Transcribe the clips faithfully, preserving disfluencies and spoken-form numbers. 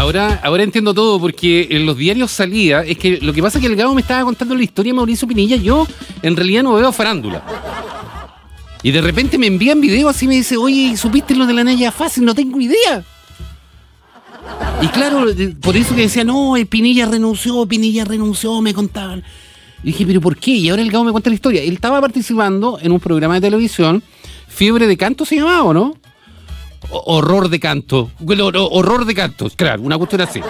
ahora, ahora entiendo todo, porque en los diarios salía, es que lo que pasa es que el Gabo me estaba contando la historia de Mauricio Pinilla, yo en realidad no veo farándula. Y de repente me envían videos así y me dice, oye, ¿supiste lo de la Naya Fácil? No tengo idea. Y claro, por eso que decía, no, el Pinilla renunció, Pinilla renunció, me contaban. Y dije, ¿pero por qué? Y ahora el Gabo me cuenta la historia. Él estaba participando en un programa de televisión, Fiebre de Canto se llamaba, ¿o no? O- horror de canto. Bueno, no, horror de cantos, claro, una cuestión así.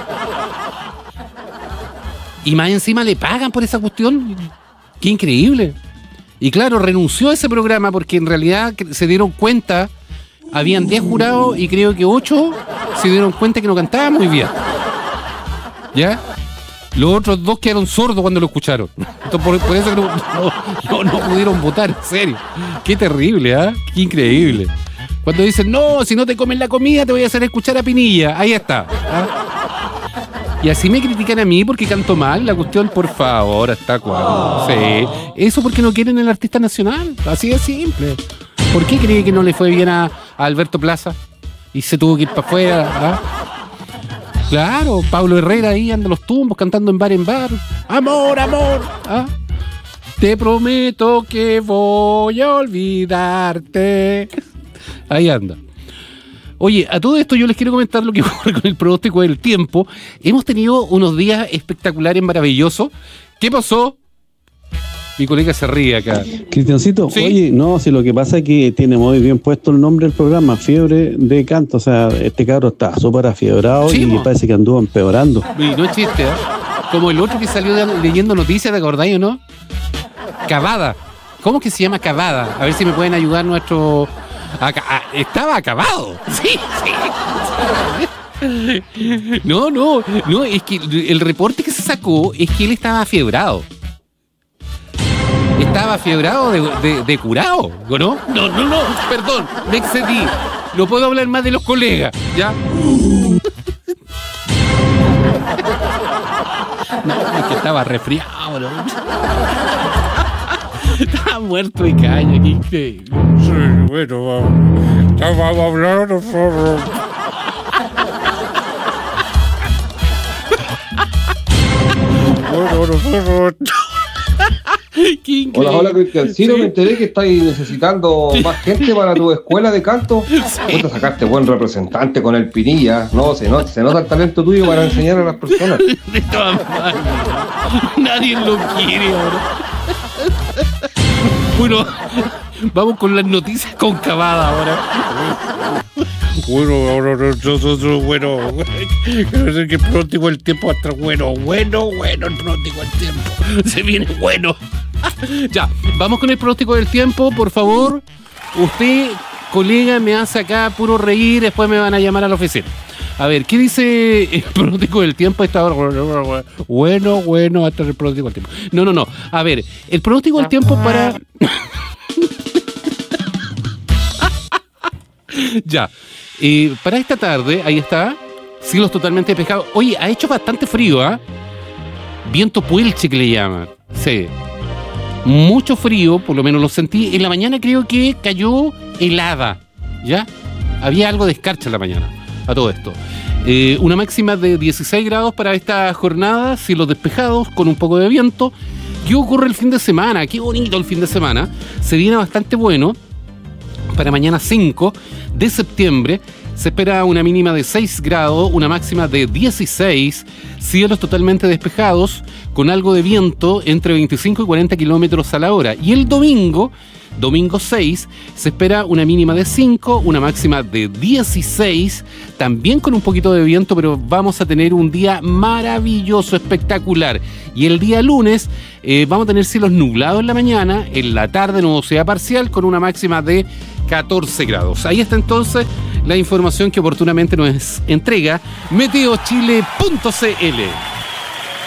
Y más encima le pagan por esa cuestión. Qué increíble. Y claro, renunció a ese programa porque en realidad se dieron cuenta, habían diez jurados y creo que ocho se dieron cuenta que no cantaba muy bien. ¿Ya? Los otros dos quedaron sordos cuando lo escucharon. Entonces, por, por eso que no, no, no, no pudieron votar, en serio. Qué terrible, ¿ah? ¿eh? Qué increíble. Cuando dicen, no, si no te comes la comida te voy a hacer escuchar a Pinilla. Ahí está. ¿Ah? Y así me critican a mí porque canto mal. La cuestión, por favor, ¿hasta cuándo? Sí. Eso porque no quieren el artista nacional. Así de simple. ¿Por qué cree que no le fue bien a, a Alberto Plaza? Y se tuvo que ir para afuera. ¿Ah? Claro, Pablo Herrera ahí anda los tumbos cantando en bar en bar. Amor, amor. ¿Ah? Te prometo que voy a olvidarte. Ahí anda. Oye, a todo esto yo les quiero comentar lo que ocurre con el pronóstico del tiempo. Hemos tenido unos días espectaculares, maravillosos. ¿Qué pasó? Mi colega se ríe acá. Cristiancito, ¿sí? Oye, no, si lo que pasa es que tiene muy bien puesto el nombre del programa, Fiebre de Canto. O sea, este cabro está súper afiebrado, sí, y mo. Parece que anduvo empeorando. Y no es chiste, ¿eh? Como el otro que salió de, leyendo noticias, ¿te acordáis o no? Cavada. ¿Cómo que se llama Cavada? A ver si me pueden ayudar nuestro... Aca- a- estaba acabado. Sí, sí. No, no, no, es que el reporte que se sacó es que él estaba afiebrado. Estaba afiebrado de, de, de curado, ¿no? No, no, no, perdón, me excedí. No puedo hablar más de los colegas, ¿ya? No, es que estaba resfriado, ¿no? Estaba muerto de caña, qué increíble. Sí, bueno, vamos. Ya vamos a hablar nosotros. Bueno, nosotros... Hola, hola, Cristiancino, sí. Me enteré que estáis necesitando sí. más gente para tu escuela de canto. Sí. Vos te sacaste buen representante con el Pinilla. No, se nota, se nota el talento tuyo para enseñar a las personas. De todas maneras, nadie lo quiere ahora. Bueno, vamos con las noticias con Cavada ahora. Bueno, ahora nosotros, bueno, bueno, que pronto el tiempo hasta bueno, bueno, bueno, el pronóstico del tiempo. Se viene bueno. Ya, vamos con el pronóstico del tiempo, por favor. Usted, colega, me hace acá puro reír, después me van a llamar a la oficina. A ver, ¿qué dice el pronóstico del tiempo a esta hora? Bueno, bueno, hasta el pronóstico del tiempo. No, no, no. A ver, el pronóstico del tiempo para... Ya. Eh, para esta tarde, ahí está, cielos totalmente despejados. Oye, ha hecho bastante frío, ¿ah? ¿eh? Viento puelche que le llaman. Sí. Mucho frío, por lo menos lo sentí. En la mañana creo que cayó helada, ¿ya? Había algo de escarcha en la mañana, a todo esto. Eh, una máxima de dieciséis grados para esta jornada, cielos despejados, con un poco de viento. ¿Qué ocurre el fin de semana? Qué bonito el fin de semana. Se viene bastante bueno. Para mañana cinco de septiembre se espera una mínima de seis grados, una máxima de dieciséis, cielos totalmente despejados, con algo de viento entre veinticinco y cuarenta kilómetros a la hora. Y el domingo, domingo seis, se espera una mínima de cinco, una máxima de dieciséis, también con un poquito de viento, pero vamos a tener un día maravilloso, espectacular. Y el día lunes eh, vamos a tener cielos nublados en la mañana, en la tarde nubosidad parcial con una máxima de catorce grados. Ahí está entonces la información que oportunamente nos entrega Meteochile punto c l.